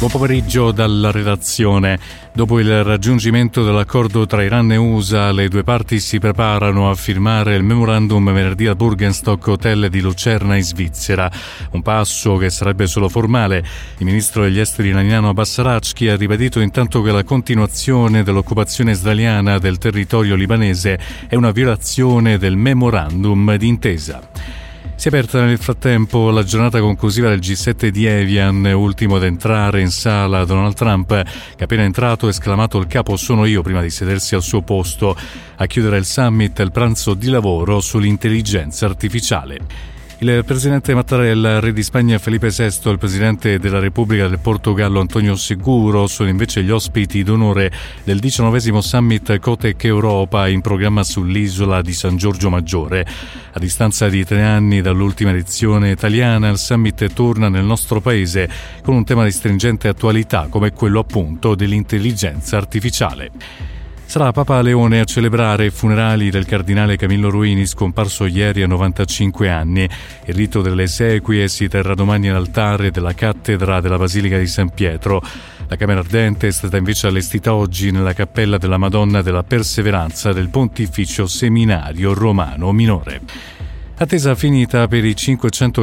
Buon pomeriggio dalla redazione. Dopo il raggiungimento dell'accordo tra Iran e USA, le due parti si preparano a firmare il memorandum venerdì al Burgenstock Hotel di Lucerna in Svizzera. Un passo che sarebbe solo formale. Il ministro degli esteri iraniano Abbas Araghchi ha ribadito intanto che la continuazione dell'occupazione israeliana del territorio libanese è una violazione del memorandum d'intesa. Si è aperta nel frattempo la giornata conclusiva del G7 di Evian, ultimo ad entrare in sala Donald Trump, che appena entrato ha esclamato "il capo sono io" prima di sedersi al suo posto. A chiudere il summit il pranzo di lavoro sull'intelligenza artificiale. Il presidente Mattarella, il re di Spagna Felipe VI, il presidente della Repubblica del Portogallo Antonio Seguro sono invece gli ospiti d'onore del 19° Summit Cotec Europa in programma sull'isola di San Giorgio Maggiore. A distanza di 3 anni dall'ultima edizione italiana, il Summit torna nel nostro paese con un tema di stringente attualità come quello appunto dell'intelligenza artificiale. Sarà Papa Leone a celebrare i funerali del cardinale Camillo Ruini, scomparso ieri a 95 anni. Il rito delle esequie si terrà domani all'altare della cattedra della Basilica di San Pietro. La camera ardente è stata invece allestita oggi nella cappella della Madonna della Perseveranza del Pontificio Seminario Romano Minore. Attesa finita per i 500